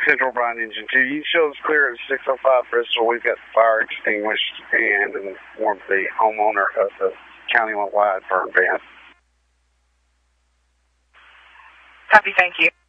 Central Brine Engine 2. You show us clear at 605 Bristol. We've got the fire extinguished and informed the homeowner of the county-wide burn ban. Copy, thank you.